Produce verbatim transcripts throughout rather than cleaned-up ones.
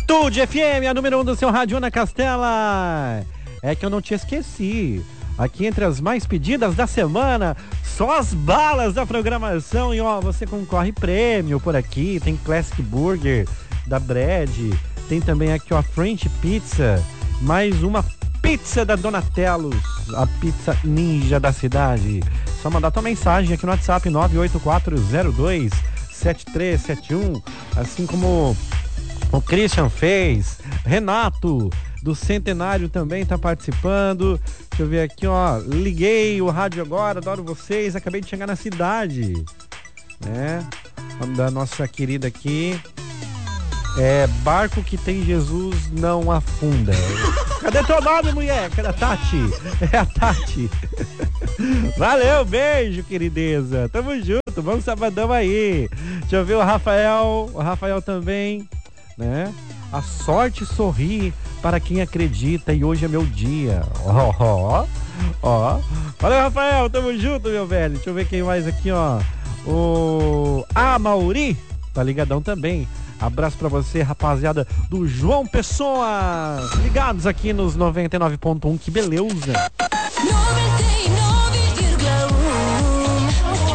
Estúdio F M, a número um do seu rádio na Castela. É que eu não te esqueci. Aqui entre as mais pedidas da semana, só as balas da programação. E ó, você concorre prêmio por aqui. Tem Classic Burger da Brad. Tem também aqui, ó, French Pizza. Mais uma pizza da Donatello's, a pizza ninja da cidade. Só mandar tua mensagem aqui no WhatsApp nove oito quatro zero dois sete três sete um. Assim como o Christian fez. Renato do Centenário também tá participando. Deixa eu ver aqui, ó. Liguei o rádio agora, adoro vocês. Acabei de chegar na cidade. É. Vamos da nossa querida aqui. É, barco que tem Jesus não afunda. Cadê teu nome, mulher? Cadê a Tati? É a Tati. Valeu, beijo, querideza. Tamo junto, vamos sabadão aí. Deixa eu ver o Rafael. O Rafael também, né? A sorte sorri para quem acredita e hoje é meu dia. Ó, ó, ó. Valeu, Rafael, tamo junto, meu velho. Deixa eu ver quem mais aqui, ó. O A Mauri tá ligadão também. Abraço pra você, rapaziada do João Pessoa. Ligados aqui nos noventa e nove ponto um, que beleza. noventa e nove vírgula um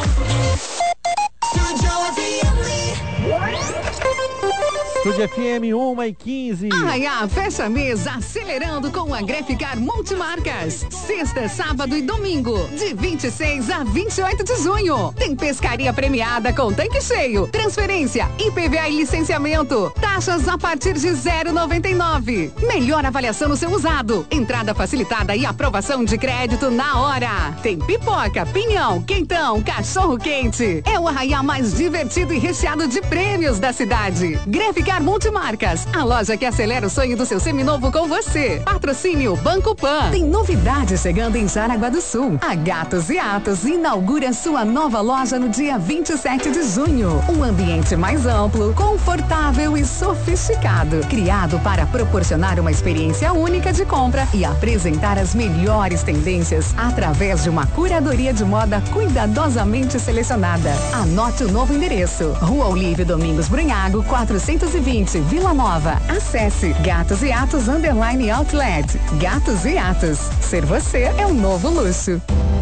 Estúdio F M, uma e quinze. Arraiá, fecha a mesa, acelerando com a Greficar Multimarcas. Sexta, sábado e domingo, de vinte e seis a vinte e oito de junho. Tem pescaria premiada com tanque cheio, transferência, I P V A e licenciamento. Taxas a partir de zero vírgula noventa e nove. Melhor avaliação no seu usado. Entrada facilitada e aprovação de crédito na hora. Tem pipoca, pinhão, quentão, cachorro quente. É o Arraiá mais divertido e recheado de prêmios da cidade. Greficar Multimarcas, a loja que acelera o sonho do seu seminovo com você. Patrocínio Banco Pan. Tem novidade chegando em Jaraguá do Sul. A Gatos e Atos inaugura sua nova loja no dia vinte e sete de junho. Um ambiente mais amplo, confortável e sofisticado. Criado para proporcionar uma experiência única de compra e apresentar as melhores tendências através de uma curadoria de moda cuidadosamente selecionada. Anote o novo endereço. Rua Olívio Domingos Brunhago, quatrocentos e vinte, Vila Nova. Acesse Gatos e Atos Underline Outlet. Gatos e Atos. Ser você é um novo luxo.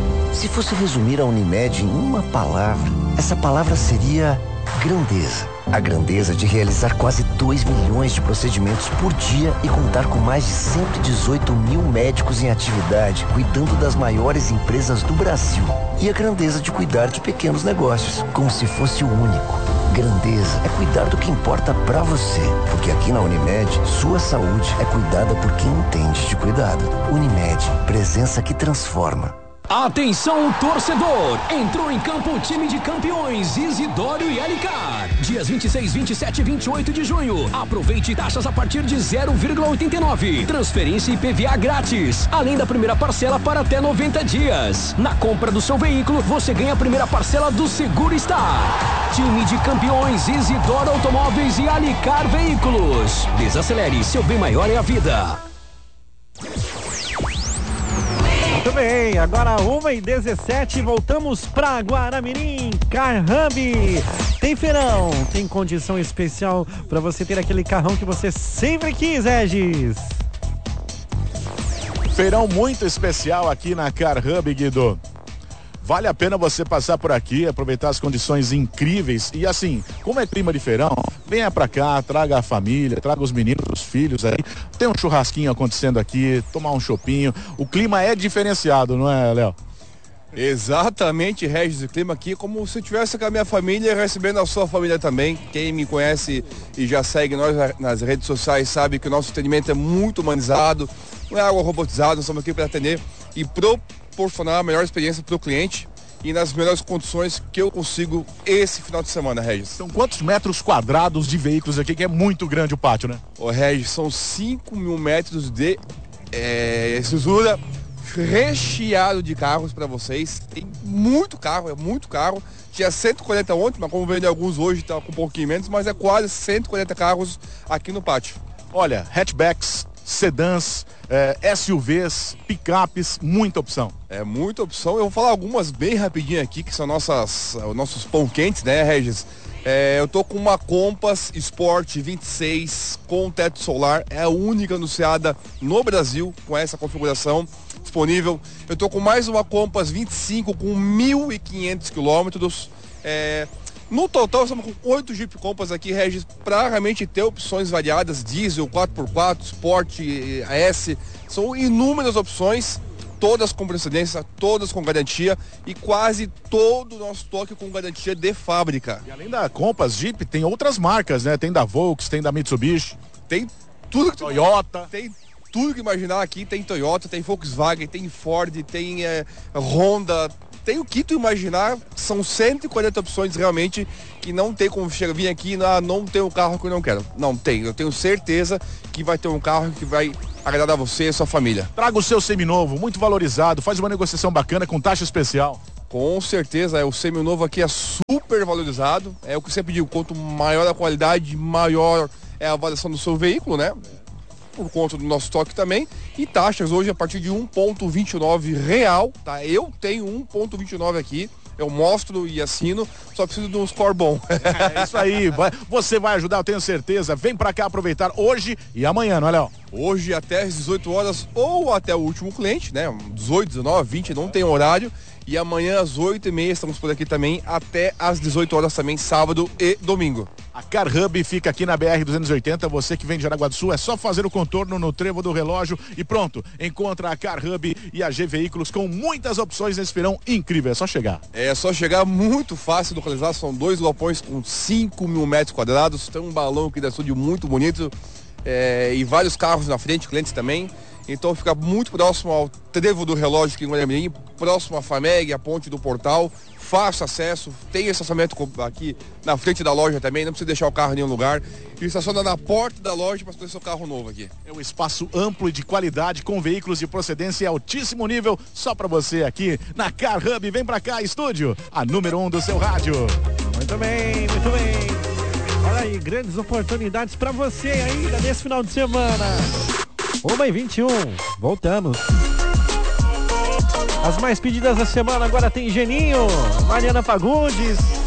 Se fosse resumir a Unimed em uma palavra, essa palavra seria grandeza. A grandeza de realizar quase dois milhões de procedimentos por dia e contar com mais de cento e dezoito mil médicos em atividade, cuidando das maiores empresas do Brasil. E a grandeza de cuidar de pequenos negócios, como se fosse o único. Grandeza é cuidar do que importa pra você, porque aqui na Unimed, sua saúde é cuidada por quem entende de cuidado. Unimed, presença que transforma. Atenção, torcedor! Entrou em campo o time de campeões Isidório e Alicar. Dias vinte e seis, vinte e sete e vinte e oito de junho. Aproveite taxas a partir de zero vírgula oitenta e nove. Transferência I P V A grátis. Além da primeira parcela para até noventa dias. Na compra do seu veículo, você ganha a primeira parcela do Seguro Estar. Time de campeões Isidoro Automóveis e Alicar Veículos. Desacelere, seu bem maior é a vida. Muito bem, agora uma e dezessete, voltamos pra Guaramirim, Car Hub. Tem feirão, tem condição especial pra você ter aquele carrão que você sempre quis, Regis. Feirão muito especial aqui na Car Hub, Guido. Vale a pena você passar por aqui, aproveitar as condições incríveis e assim, como é clima de feirão, venha pra cá, traga a família, traga os meninos, os filhos aí. Tem um churrasquinho acontecendo aqui, tomar um chopinho. O clima é diferenciado, não é, Léo? Exatamente, Regis, o clima aqui como se eu estivesse com a minha família recebendo a sua família também. Quem me conhece e já segue nós nas redes sociais sabe que o nosso atendimento é muito humanizado, não é algo robotizado, nós estamos aqui para atender e proporcionar a melhor experiência para o cliente e nas melhores condições que eu consigo esse final de semana, Regis. São quantos metros quadrados de veículos aqui, que é muito grande o pátio, né? Ô, Regis, são cinco mil metros de é, estrutura recheado de carros para vocês. Tem muito carro, é muito carro. Tinha cento e quarenta ontem, mas como vende alguns hoje, tá com um pouquinho menos, mas é quase cento e quarenta carros aqui no pátio. Olha, hatchbacks, sedãs, eh, S U Vs, picapes, muita opção. É muita opção. Eu vou falar algumas bem rapidinho aqui, que são nossas, nossos pão quentes, né, Regis? É, eu tô com uma Compass Sport vinte e seis com teto solar, é a única anunciada no Brasil com essa configuração disponível. Eu tô com mais uma Compass vinte e cinco com mil e quinhentos quilômetros. É, no total, estamos com oito Jeep Compass aqui, Regis, para realmente ter opções variadas, diesel, quatro por quatro, Sport, A S, são inúmeras opções. Todas com procedência, todas com garantia e quase todo o nosso estoque com garantia de fábrica. E além da Compass Jeep, tem outras marcas, né? Tem da Volks, tem da Mitsubishi, tem tudo que tu... Toyota. Tem tudo que imaginar aqui, tem Toyota, tem Volkswagen, tem Ford, tem é, Honda, tem o que tu imaginar, são cento e quarenta opções realmente que não tem como chegar, vir aqui, ah, não tem um carro que eu não quero. Não tem, eu tenho certeza que vai ter um carro que vai agradar a você e a sua família. Traga o seu seminovo, muito valorizado, faz uma negociação bacana com taxa especial. Com certeza, é, o seminovo aqui é super valorizado, é o que eu sempre digo, quanto maior a qualidade, maior é a avaliação do seu veículo, né? Por conta do nosso estoque também, e taxas hoje a partir de um vírgula vinte e nove real, tá? Eu tenho um vírgula vinte e nove aqui, eu mostro e assino, só preciso de um score bom. É isso aí, vai, você vai ajudar, eu tenho certeza. Vem pra cá aproveitar hoje e amanhã, não é, Léo? Hoje até às dezoito horas ou até o último cliente, né? dezoito, dezenove, vinte, não tem horário. E amanhã às oito e meia estamos por aqui também, até às dezoito horas também, sábado e domingo. A Car Hub fica aqui na B R duzentos e oitenta, você que vem de Jaraguá do Sul, é só fazer o contorno no trevo do relógio e pronto, encontra a Car Hub e a G Veículos com muitas opções nesse verão incrível, é só chegar. É só chegar, muito fácil de localizar, são dois galpões com cinco mil metros quadrados, tem um balão aqui da estúdio muito bonito, é, e vários carros na frente, clientes também. Então fica muito próximo ao trevo do relógio aqui em Guaramirim, próximo à FAMEG, a ponte do portal, fácil acesso, tem estacionamento aqui na frente da loja também, não precisa deixar o carro em nenhum lugar, e estaciona na porta da loja para escolher seu carro novo aqui. É um espaço amplo e de qualidade, com veículos de procedência e altíssimo nível, só para você aqui na Car Hub. Vem pra cá, estúdio, a número um do seu rádio. Muito bem, muito bem. Olha aí, grandes oportunidades para você ainda nesse final de semana. uma e vinte e um, voltamos. As mais pedidas da semana agora tem Geninho, Mariana Fagundes,